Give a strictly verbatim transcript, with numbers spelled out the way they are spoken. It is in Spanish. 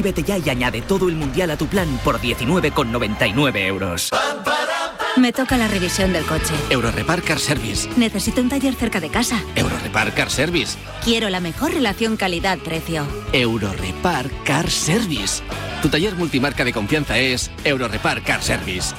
Vete ya y añade todo el mundial a tu plan por diecinueve con noventa y nueve euros. Me toca la revisión del coche. Eurorepar Car Service. Necesito un taller cerca de casa. Eurorepar Car Service. Quiero la mejor relación calidad-precio. Eurorepar Car Service. Tu taller multimarca de confianza es Eurorepar Car Service.